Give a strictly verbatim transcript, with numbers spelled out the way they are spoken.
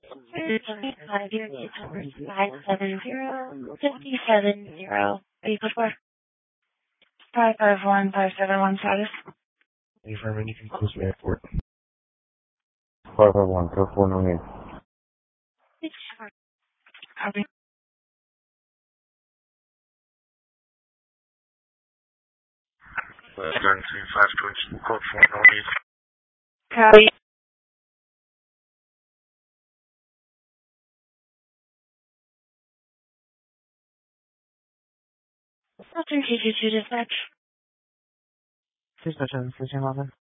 Five zero eight five seven zero fifty seven zero. Are you before? Five five one five seven one status. Affirm, and you can close me at four. five five one, go four nine eight. Copy. Starting three five twitch, code four nine eight. Copy. Western two two two dispatch. Dispatch on station eleven.